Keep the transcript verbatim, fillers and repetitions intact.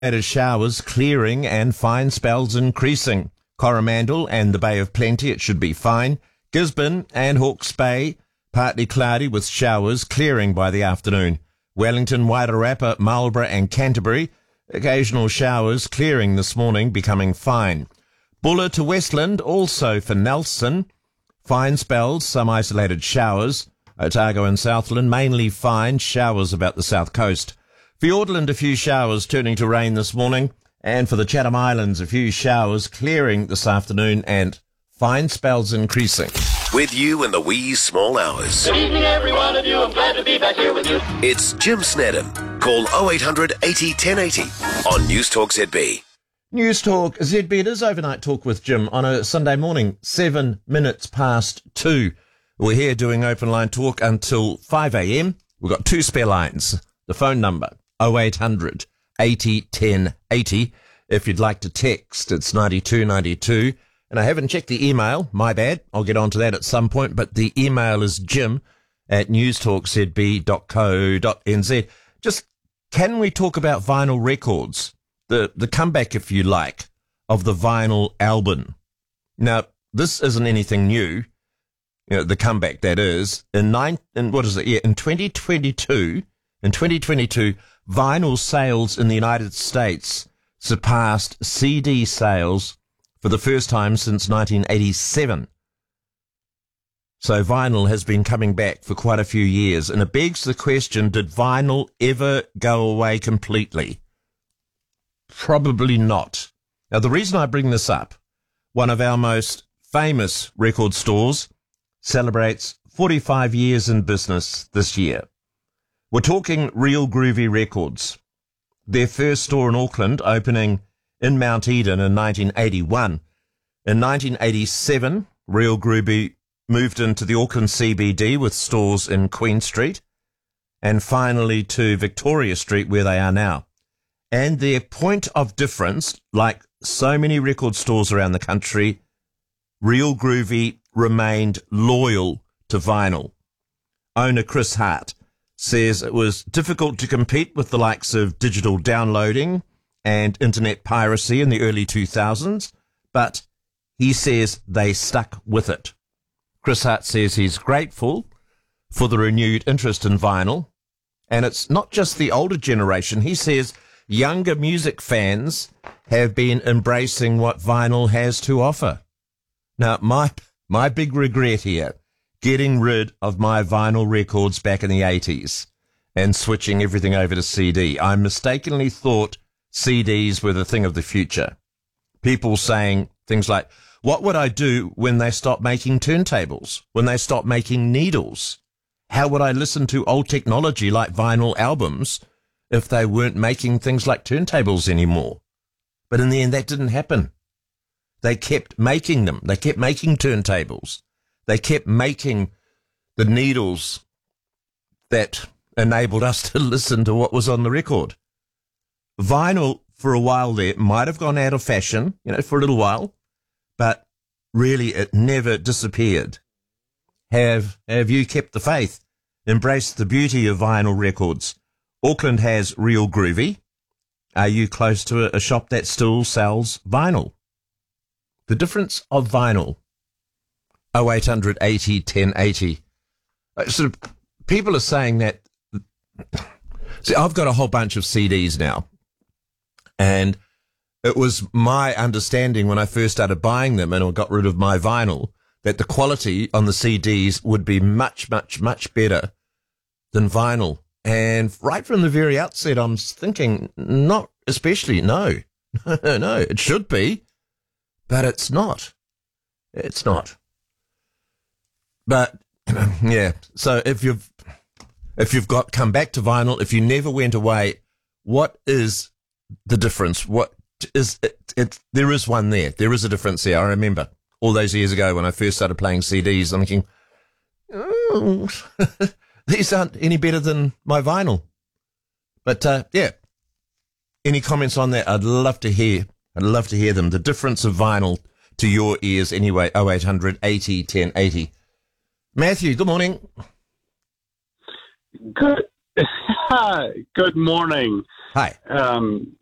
Later showers clearing and fine spells increasing. Coromandel and the Bay of Plenty, it should be fine. Gisborne and Hawke's Bay, partly cloudy with showers clearing by the afternoon. Wellington, Wairarapa, Marlborough and Canterbury, occasional showers clearing this morning, becoming fine. Buller to Westland, also for Nelson. Fine spells, some isolated showers. Otago and Southland, mainly fine, showers about the south coast. Fiordland, a few showers turning to rain this morning. And for the Chatham Islands, a few showers clearing this afternoon and fine spells increasing. With you in the wee small hours. Good evening, every one of you. I'm glad to be back here with you. It's Jim Snedden. Call oh eight hundred eighty ten eighty on News Talk Z B. News Talk Z B, it is Overnight Talk with Jim on a Sunday morning, seven minutes past two. We're here doing open line talk until five a.m. We've got two spare lines. The phone number, oh eight hundred eighty ten eighty. If you'd like to text, it's ninety-two ninety-two. And I haven't checked the email. My bad. I'll get onto that at some point. But the email is jim at newstalkzb dot co dot n z. Just, can we talk about vinyl records? The, the comeback, if you like, of the vinyl album. Now, this isn't anything new. You know, the comeback, that is. In nine, in, what is it? Yeah, in twenty twenty-two, in twenty twenty-two, vinyl sales in the United States surpassed C D sales for the first time since nineteen eighty-seven. So vinyl has been coming back for quite a few years, and it begs the question, did vinyl ever go away completely? Probably not. Now, the reason I bring this up, one of our most famous record stores celebrates forty-five years in business this year. We're talking Real Groovy Records. Their first store in Auckland opening in Mount Eden in nineteen eighty-one. In nineteen eighty-seven, Real Groovy moved into the Auckland C B D with stores in Queen Street and finally to Victoria Street where they are now. And their point of difference, like so many record stores around the country, Real Groovy remained loyal to vinyl. Owner Chris Hart says it was difficult to compete with the likes of digital downloading and internet piracy in the early two thousands, but he says they stuck with it. Chris Hart says he's grateful for the renewed interest in vinyl, and it's not just the older generation. He says younger music fans have been embracing what vinyl has to offer. Now, my my big regret here, getting rid of my vinyl records back in the eighties and switching everything over to C D. I mistakenly thought C Ds were the thing of the future. People saying things like, what would I do when they stop making turntables? When they stop making needles? How would I listen to old technology like vinyl albums if they weren't making things like turntables anymore? But in the end, that didn't happen. They kept making them. They kept making turntables. They kept making the needles that enabled us to listen to what was on the record. Vinyl, for a while there, might have gone out of fashion, you know, for a little while, but really it never disappeared. Have, have you kept the faith? Embraced the beauty of vinyl records? Auckland has Real Groovy. Are you close to a, a shop that still sells vinyl? The difference of vinyl. oh eight hundred eighty ten eighty. Uh, sort of, people are saying that. See, I've got a whole bunch of C Ds now, and it was my understanding when I first started buying them and I got rid of my vinyl that the quality on the C Ds would be much, much, much better than vinyl. And right from the very outset, I'm thinking, not especially, no, no, it should be, but it's not. It's not. But yeah, so if you've if you've got come back to vinyl, if you never went away, what is the difference? What is it? it there is one there. There is a difference there. I remember all those years ago when I first started playing C Ds, I'm thinking, oh, these aren't any better than my vinyl. But uh, yeah, any comments on that? I'd love to hear. I'd love to hear them. The difference of vinyl to your ears anyway. oh eight hundred eighty ten eighty. Matthew, good morning. Good. Hi. Good morning. Hi. Um,